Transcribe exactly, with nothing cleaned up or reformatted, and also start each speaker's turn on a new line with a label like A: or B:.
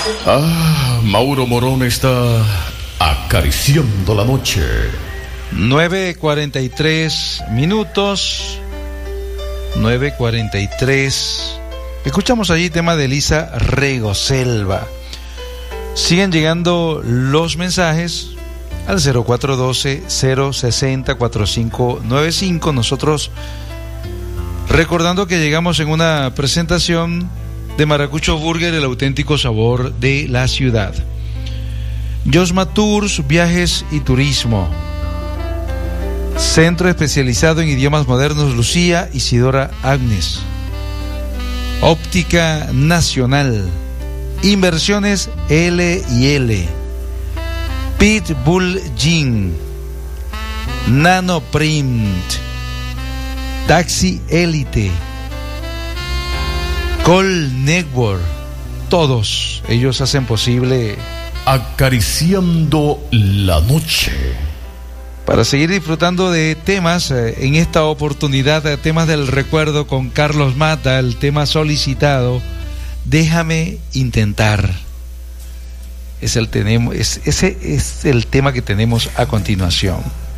A: Ah, Mauro Morón está acariciando la noche.
B: nueve cuarenta y tres minutos. nueve cuarenta y tres. Escuchamos allí tema de Elisa Regoselva. Siguen llegando los mensajes al cero cuatro uno dos, cero seis cero, cuatro cinco nueve cinco. Nosotros recordando que llegamos en una presentación de Maracucho Burger, el auténtico sabor de la ciudad. Yosma Tours, viajes y turismo. Centro especializado en idiomas modernos, Lucía Isidora Agnes. Óptica Nacional. Inversiones L y L. Pitbull Jean. Nanoprint. Taxi Elite. Call Network. Todos ellos hacen posible
A: acariciando la noche.
B: Para seguir disfrutando de temas, eh, en esta oportunidad, eh, temas del recuerdo con Carlos Mata, el tema solicitado, Déjame Intentar. Es el, tenemos, es, ese es el tema que tenemos a continuación.